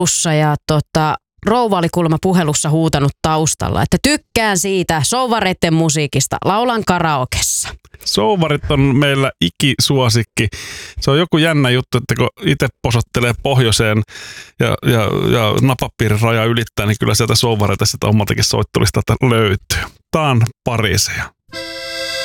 ja rouva oli kuulemma puhelussa huutanut taustalla, että tykkään siitä souvareiden musiikista, laulan karaokessa. Souvarit on meillä ikisuosikki. Se on joku jännä juttu, että kun itse posottelee pohjoiseen ja napapiirin raja ylittää, niin kyllä sieltä souvareita sitä omaltakin soittolista löytyy. Tää on Pariisia.